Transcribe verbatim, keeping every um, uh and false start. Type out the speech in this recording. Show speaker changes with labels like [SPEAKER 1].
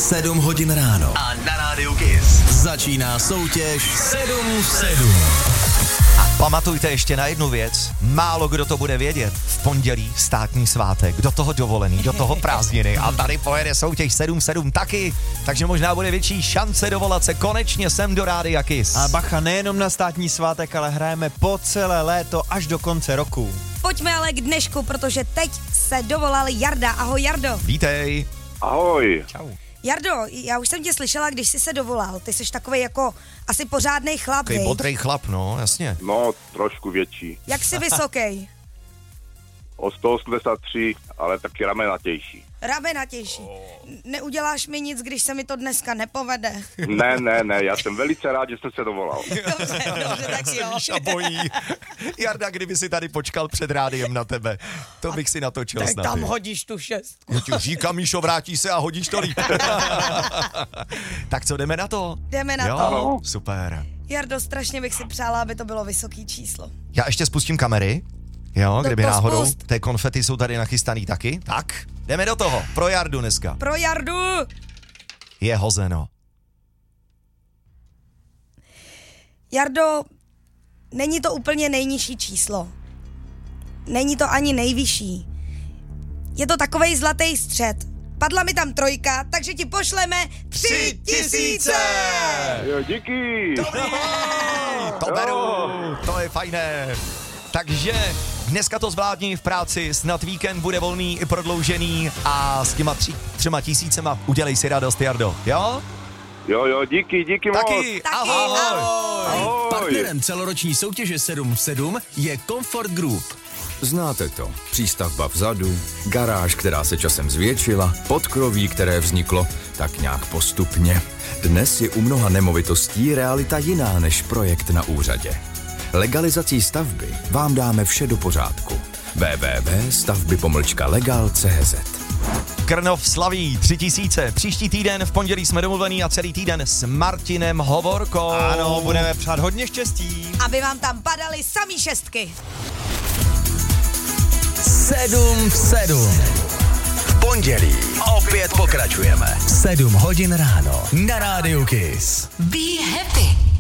[SPEAKER 1] sedm hodin ráno. A na rádiu Kiss začíná soutěž sedm v sedm.
[SPEAKER 2] A pamatujte ještě na jednu věc, málo kdo to bude vědět. V pondělí státní svátek, do toho dovolený, do toho prázdniny a tady pojede soutěž sedm sedm taky, takže možná bude větší šance dovolat se konečně sem do Rádia Kiss.
[SPEAKER 3] A bacha, nejenom na státní svátek, ale hrajeme po celé léto až do konce roku.
[SPEAKER 4] Pojďme ale k dnešku, protože teď se dovolal Jarda. Ahoj Jardo.
[SPEAKER 2] Vítej.
[SPEAKER 5] Ahoj.
[SPEAKER 2] Čau.
[SPEAKER 4] Jardo, já už jsem tě slyšela, když jsi se dovolal. Ty jsi takovej jako asi pořádnej chlap,
[SPEAKER 2] Takový
[SPEAKER 4] viď?
[SPEAKER 2] bodrej chlap, no, jasně.
[SPEAKER 5] No, trošku větší.
[SPEAKER 4] Jak jsi vysoký?
[SPEAKER 5] O sto osmdesát tři, ale taky ramenatější.
[SPEAKER 4] Ramenatější. Neuděláš mi nic, když se mi to dneska nepovede.
[SPEAKER 5] Ne, ne, ne, já jsem velice rád, že jsem se dovolal.
[SPEAKER 4] Dobře, dobře, tak jo.
[SPEAKER 2] Míša bojí. Jarda, kdyby si tady počkal před rádiem na tebe, to bych si natočil
[SPEAKER 4] Tak
[SPEAKER 2] snad.
[SPEAKER 4] tam
[SPEAKER 2] ty.
[SPEAKER 4] hodíš tu šestku.
[SPEAKER 2] Já ti říkám, Míšo, vrátí se a hodíš to líp. Tak co, jdeme na to?
[SPEAKER 4] Jdeme na
[SPEAKER 2] jo,
[SPEAKER 4] to.
[SPEAKER 2] Super.
[SPEAKER 4] Jardo, strašně bych si přála, aby to bylo vysoký číslo.
[SPEAKER 2] Já ještě spustím kamery. Jo,
[SPEAKER 4] To-
[SPEAKER 2] kdyby
[SPEAKER 4] to
[SPEAKER 2] náhodou.
[SPEAKER 4] spust.
[SPEAKER 2] Té konfety jsou tady nachystaný taky. Tak, jdeme do toho. Pro Jardu dneska.
[SPEAKER 4] Pro Jardu!
[SPEAKER 2] Je hozeno.
[SPEAKER 4] Jardo, není to úplně nejnižší číslo. Není to ani nejvyšší. Je to takovej zlatý střed. Padla mi tam trojka, takže ti pošleme tři tisíce!
[SPEAKER 5] Jo, díky.
[SPEAKER 2] To beru, to je fajné. Takže dneska to zvládni v práci, snad víkend bude volný i prodloužený a s těma tři, třema tisícema udělej si radost, Jardo, jo?
[SPEAKER 5] Jo, jo, díky, díky moc.
[SPEAKER 2] Taky,
[SPEAKER 4] Taky,
[SPEAKER 2] ahoj.
[SPEAKER 4] ahoj.
[SPEAKER 5] Ahoj.
[SPEAKER 1] Partnerem celoroční soutěže sedm v sedm je Comfort Group.
[SPEAKER 6] Znáte to. Přístavba vzadu, garáž, která se časem zvětšila, podkroví, které vzniklo tak nějak postupně. Dnes je u mnoha nemovitostí realita jiná než projekt na úřadě. Legalizací stavby vám dáme vše do pořádku. w w w tečka stavby pomlčka legal tečka c z
[SPEAKER 2] Krnov slaví tři tisíce. Příští týden v pondělí jsme domluvený a celý týden s Martinem Hovorkou.
[SPEAKER 3] Ano, budeme přát hodně štěstí.
[SPEAKER 4] Aby vám tam padaly samý šestky.
[SPEAKER 1] sedm v sedm. V pondělí opět pokračujeme. sedm hodin ráno na rádiu Kiss.
[SPEAKER 7] Be happy.